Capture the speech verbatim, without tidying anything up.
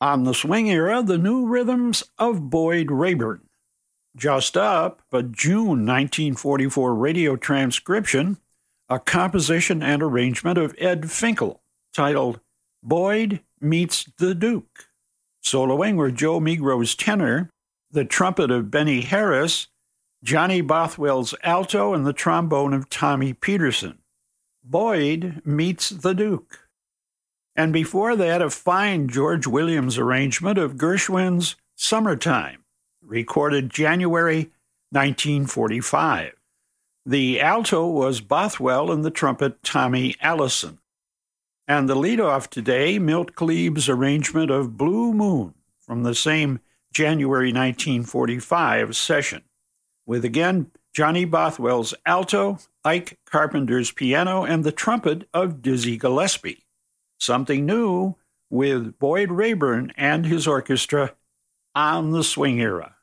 On the swing era, the new rhythms of Boyd Rayburn. Just up, a June nineteen forty-four radio transcription, a composition and arrangement of Ed Finkel, titled Boyd Meets the Duke. Soloing were Joe Migro's tenor, the trumpet of Benny Harris, Johnny Bothwell's alto, and the trombone of Tommy Peterson. Boyd Meets the Duke. And before that, a fine George Williams arrangement of Gershwin's Summertime, recorded January nineteen forty-five. The alto was Bothwell and the trumpet Tommy Allison. And the leadoff today, Milt Kleeb's arrangement of Blue Moon from the same January nineteen forty-five session, with again Johnny Bothwell's alto, Ike Carpenter's piano, and the trumpet of Dizzy Gillespie. Something new with Boyd Rayburn and his orchestra on the swing era.